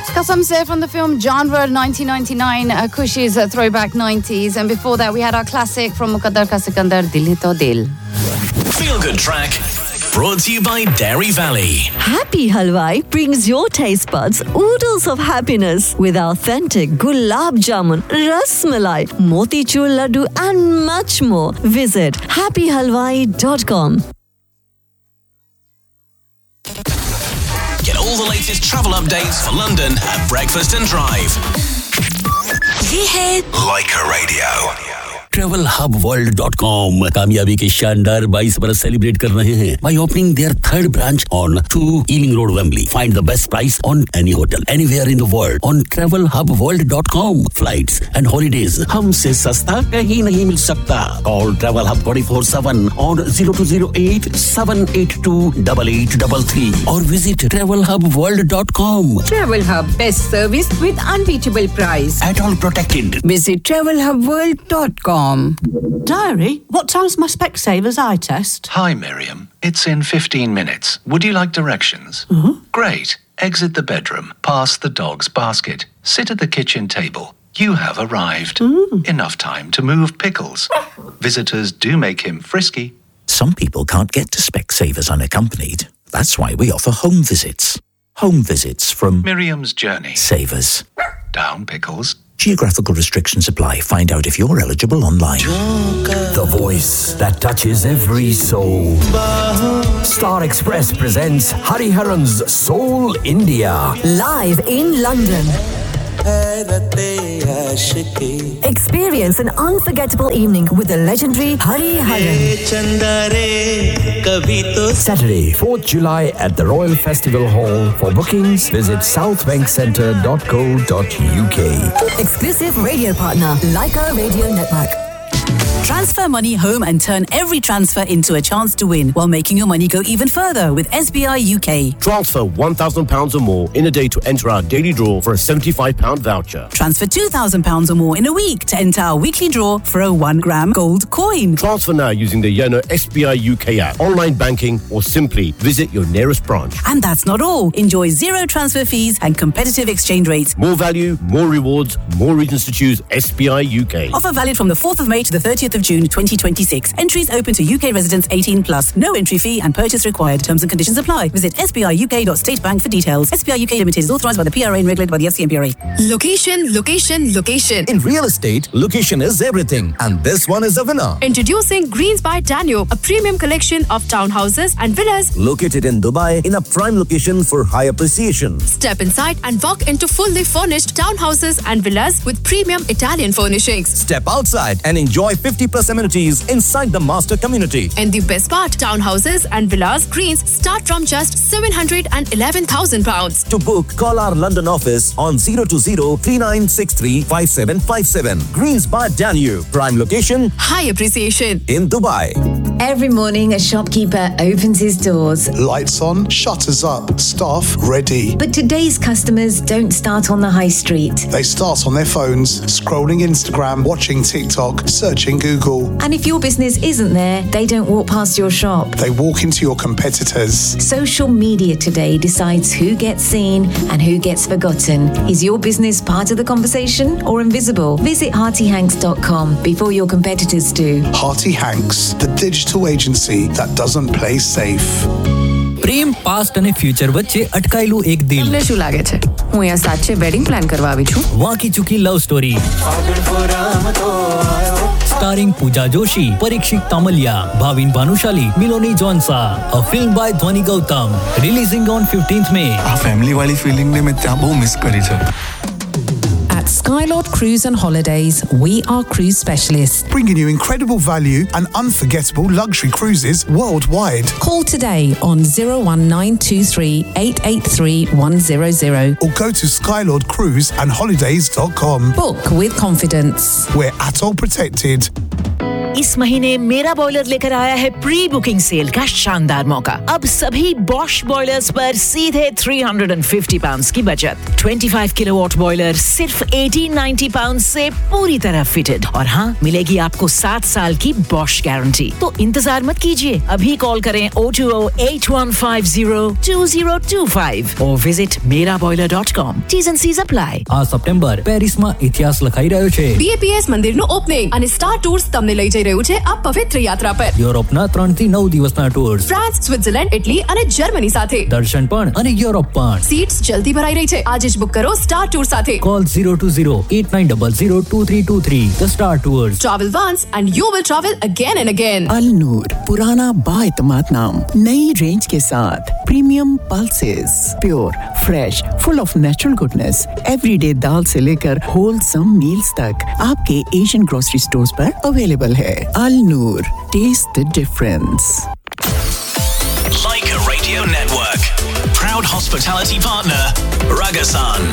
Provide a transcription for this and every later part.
Kasam Se from the film Janwar 1999, Kushi's throwback 90s. And before that, we had our classic from Muqaddar Ka Sikandar, Dil Hi To Dil. Feel Good Track, brought to you by Dairy Valley. Happy Halwai brings your taste buds oodles of happiness with authentic gulab jamun, ras malai, motichur laddu and much more. Visit happyhalwai.com. Get all the latest travel updates for London at Breakfast and Drive. ये है Leica Radio. TravelHubWorld.com कामयाबी के शानदार 22 बरस celebrate कर रहे हैं by opening their third branch on 2 Ealing Road, Wembley. Find the best price on any hotel anywhere in the world on TravelHubWorld.com. Flights and holidays हमसे सस्ता कहीं नहीं मिल सकता. Call Travel Hub 24/7 on 0208-782-8833 or visit TravelHubWorld.com. Travel Hub, best service with unbeatable price. At all protected. Visit TravelHubWorld.com. Diary, what time's my Specsavers eye test? Hi, Miriam. It's in 15 minutes. Would you like directions? Great. Exit the bedroom, past the dog's basket. Sit at the kitchen table. You have arrived. Enough time to move pickles. Visitors do make him frisky. Some people can't get to Specsavers unaccompanied. That's why we offer home visits. Home visits from Miriam's Journey. Savers. Down pickles. Geographical restrictions apply. Find out if you're eligible online. The voice that touches every soul. Star Express presents Hariharan's Soul India. Live in London. Experience an unforgettable evening with the legendary Hariharan. Saturday, 4th July at the Royal Festival Hall. For bookings, visit southbankcentre.co.uk. Exclusive radio partner, Leica Radio Network. Transfer money home and turn every transfer into a chance to win while making your money go even further with SBI UK. Transfer £1,000 or more in a day to enter our daily draw for a £75 voucher. Transfer £2,000 or more in a week to enter our weekly draw for a 1 gram gold coin. Transfer now using the Yono SBI UK app, online banking, or simply visit your nearest branch. And that's not all. Enjoy zero transfer fees and competitive exchange rates. More value, more rewards, more reasons to choose SBI UK. Offer valid from the 4th of May to the 30th of June 2026. Entries open to UK residents 18+. No entry fee and purchase required. Terms and conditions apply. Visit sbiuk.statebank for details. SBI UK Limited is authorised by the PRA and regulated by the FCMPRA. Location, location, location. In real estate, location is everything. And this one is a winner. Introducing Greens by Danube, a premium collection of townhouses and villas. Located in Dubai in a prime location for high appreciation. Step inside and walk into fully furnished townhouses and villas with premium Italian furnishings. Step outside and enjoy 50+ amenities inside the master community. And the best part, townhouses and villas Greens start from just £711,000. To book, call our London office on 020-3963-5757. Greens by Danube, prime location, high appreciation in Dubai. Every morning, a shopkeeper opens his doors. Lights on, shutters up, staff ready. But today's customers don't start on the high street. They start on their phones, scrolling Instagram, watching TikTok, searching Google. And if your business isn't there, they don't walk past your shop. They walk into your competitors. Social media today decides who gets seen and who gets forgotten. Is your business part of the conversation or invisible? Visit HeartyHanks.com before your competitors do. Hearty Hanks, the digital agency that doesn't play safe. Prem past અને future વચ્ચે અટકાયેલું એક દિલ. તમને શું લાગે છે? હું અહીંયા સાચે વેડિંગ પ્લાન કરવા આવી છું. વાંકી ચૂકી love story. Starring Pooja Joshi, Parikshit Tamalia, Bhavin Bhanushali, Miloni Jonsa. A film by Dhwani Gautam. Releasing on 15th May. આ ફેમિલી વાળી ફીલિંગ ને મેં ત્યાં બહુ મિસ કરી છે. At Skylord Cruise and Holidays, we are cruise specialists. Bringing you incredible value and unforgettable luxury cruises worldwide. Call today on 01923 883 100. Or go to skylordcruiseandholidays.com. Book with confidence. We're ATOL protected. इस महीने मेरा boiler लेकर आया है pre booking cell का शानदार मौका। अब सभी बॉश बॉयलर्स पर सीधे £350 की बचत। 25 किलोवाट बॉयलर सिर्फ £1890 से पूरी तरह फिटेड। और हाँ, मिलेगी आपको 7 साल की बॉश गारंटी। तो इंतजार मत कीजिए, अभी कॉल करें 020-8150-2025 और visit meraboiler.com. T's and C's apply. આ સપ્ટેમ્બર પેરિસમાં ઇતિહાસ લખાઈ રહ્યો છે. BAPS મંદિરનું ઓપનિંગ અને સ્ટાર ટૂર્સ તમને લઈ જઈ રહ્યું છે આ પવિત્ર યાત્રા પર. યુરોપના 3 થી 9 દિવસના ટૂર્સ. ફ્રાન્સ, સ્વિટ્ઝરલેન્ડ, ઇટલી અને જર્મની સાથે. દર્શન પણ અને યુરોપ પણ. સીટ્સ જલ્દી ભરાઈ રહી છે. આજે જ બુક કરો સ્ટાર ટૂર સાથે. Call 020-8900-2323. The Star Tours. Travel once and you will travel again and again. Al Noor, पुराना बाएतमाद नाम, नई रेंज के साथ premium pulses, pure, fresh, full of natural goodness, everyday दाल से लेकर होलसम मील्स तक आपके एशियन ग्रोसरी स्टोर्स पर अवेलेबल है। Al Noor, taste the difference. Leica Radio Network, proud hospitality partner, Ragasan.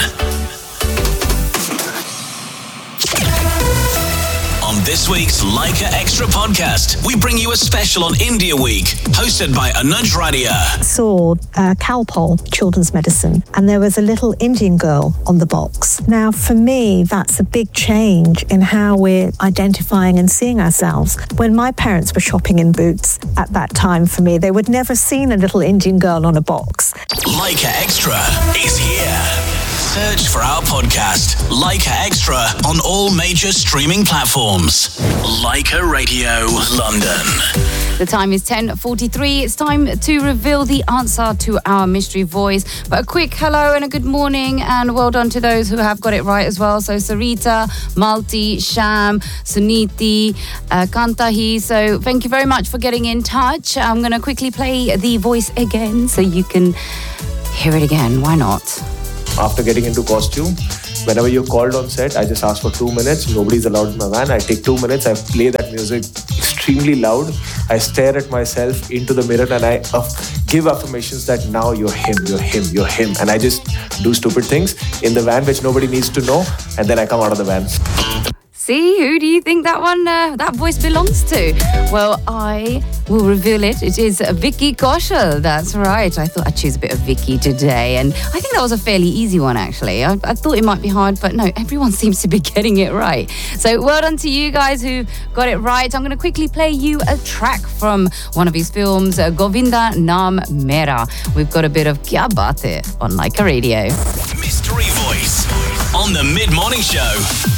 On this week's Leica Extra podcast, we bring you a special on India Week, hosted by Anuj Radia. Saw Calpol children's medicine, and there was a little Indian girl on the box. Now, for me, that's a big change in how we're identifying and seeing ourselves. When my parents were shopping in Boots at that time, for me, they would never seen a little Indian girl on a box. Leica Extra is here. Search for our podcast, Leica Extra, on all major streaming platforms. Leica Radio London. The time is 10:43. It's time to reveal the answer to our mystery voice. But a quick hello and a good morning, and well done to those who have got it right as well. So Sarita, Malti, Sham, Suniti, Kantahi. So thank you very much for getting in touch. I'm going to quickly play the voice again so you can hear it again. Why not? After getting into costume, whenever you're called on set, I just ask for 2 minutes. Nobody's allowed in my van. I take 2 minutes. I play that music extremely loud. I stare at myself into the mirror and I give affirmations that now you're him, you're him, you're him. And I just do stupid things in the van which nobody needs to know. And then I come out of the van. See, who do you think that voice belongs to? Well, I will reveal it. It is Vicky Kaushal. That's right. I thought I'd choose a bit of Vicky today. And I think that was a fairly easy one, actually. I thought it might be hard, but no, everyone seems to be getting it right. So well done to you guys who got it right. I'm going to quickly play you a track from one of his films, Govinda Naam Mera. We've got a bit of Kya Baat Hai on Leica Radio. Mystery Voice on the Mid-Morning Show.